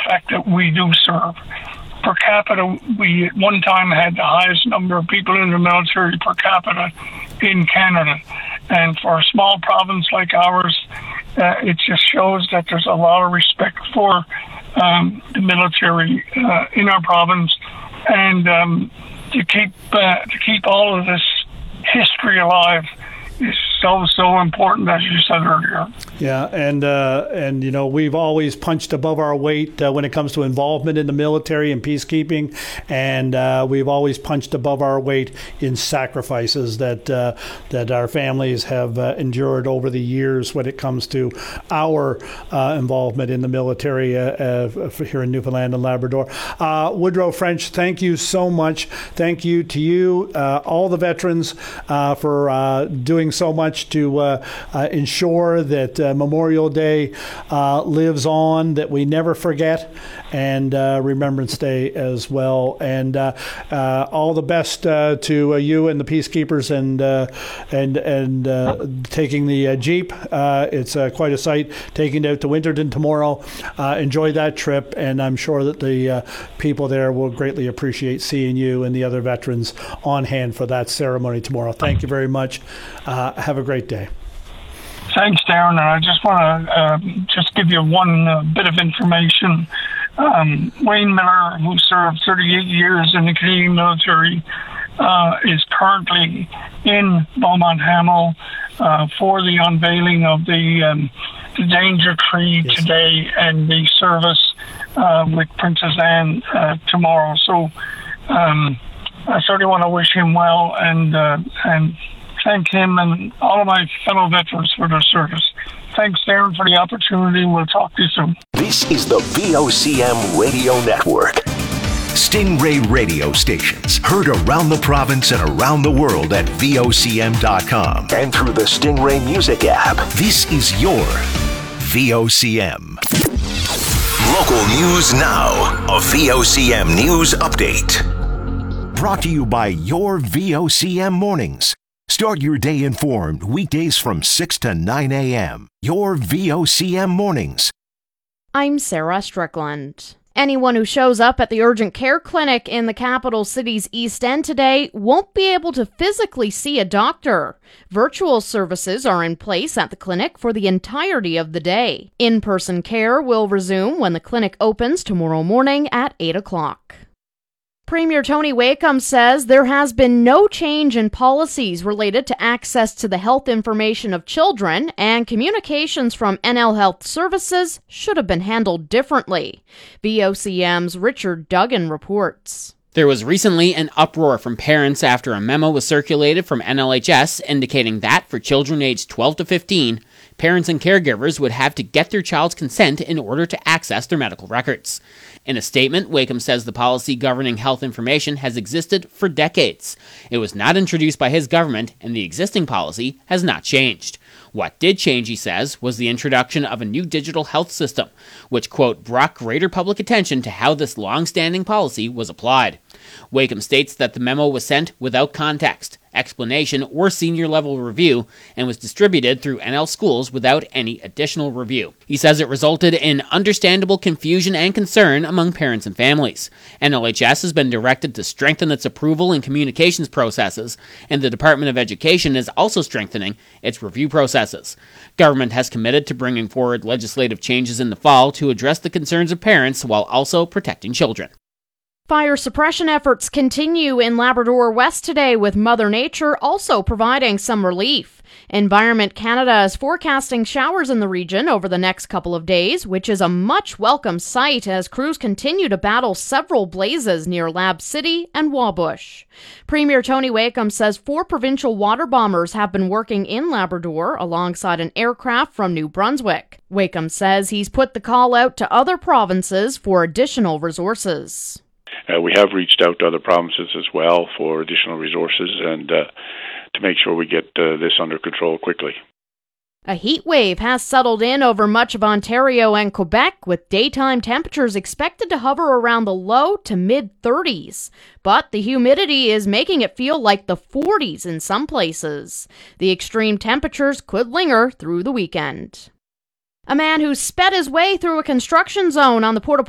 fact that we do serve. Per capita, we at one time had the highest number of people in the military per capita in Canada. And for a small province like ours, it just shows that there's a lot of respect for the military in our province, and to keep all of this history alive is so important, as you said earlier. Yeah, and you know, we've always punched above our weight when it comes to involvement in the military and peacekeeping, and we've always punched above our weight in sacrifices that our families have endured over the years when it comes to our involvement in the military here in Newfoundland and Labrador. Woodrow French, thank you so much. Thank you to you, all the veterans, for doing so much to ensure that Memorial Day lives on, that we never forget, and Remembrance Day as well. And all the best to you and the peacekeepers and taking the Jeep. It's quite a sight, taking it out to Winterton tomorrow. Enjoy that trip, and I'm sure that the people there will greatly appreciate seeing you and the other veterans on hand for that ceremony tomorrow. Thank you very much. Have a great day. Thanks, Darren. And I just want to just give you one bit of information. Wayne Miller, who served 38 years in the Canadian military, is currently in Beaumont Hamel for the unveiling of the Danger Tree today and the service with Princess Anne tomorrow. So I certainly want to wish him well and thank him and all of my fellow veterans for their service. Thanks, Darren, for the opportunity. We'll talk to you soon. This is the VOCM Radio Network. Stingray radio stations heard around the province and around the world at VOCM.com and through the Stingray Music app. This is your VOCM. Local news now. A VOCM News Update. Brought to you by your VOCM Mornings. Start your day informed weekdays from 6 to 9 a.m. Your VOCM Mornings. I'm Sarah Strickland. Anyone who shows up at the urgent care clinic in the capital city's East End today won't be able to physically see a doctor. Virtual services are in place at the clinic for the entirety of the day. In-person care will resume when the clinic opens tomorrow morning at 8 o'clock. Premier Tony Wakeham says there has been no change in policies related to access to the health information of children, and communications from NL Health Services should have been handled differently. VOCM's Richard Duggan reports. There was recently an uproar from parents after a memo was circulated from NLHS indicating that for children aged 12 to 15, parents and caregivers would have to get their child's consent in order to access their medical records. In a statement, Wakeham says the policy governing health information has existed for decades. It was not introduced by his government, and the existing policy has not changed. What did change, he says, was the introduction of a new digital health system, which, quote, brought greater public attention to how this long-standing policy was applied. Wakeham states that the memo was sent without context, explanation, or senior-level review, and was distributed through NL schools without any additional review. He says it resulted in understandable confusion and concern among parents and families. NLHS has been directed to strengthen its approval and communications processes, and the Department of Education is also strengthening its review processes. Government has committed to bringing forward legislative changes in the fall to address the concerns of parents while also protecting children. Fire suppression efforts continue in Labrador West today, with Mother Nature also providing some relief. Environment Canada is forecasting showers in the region over the next couple of days, which is a much welcome sight as crews continue to battle several blazes near Lab City and Wabush. Premier Tony Wakeham says 4 provincial water bombers have been working in Labrador alongside an aircraft from New Brunswick. Wakeham says he's put the call out to other provinces for additional resources. We have reached out to other provinces as well for additional resources and to make sure we get this under control quickly. A heat wave has settled in over much of Ontario and Quebec, with daytime temperatures expected to hover around the low to mid-30s. But the humidity is making it feel like the 40s in some places. The extreme temperatures could linger through the weekend. A man who sped his way through a construction zone on the Port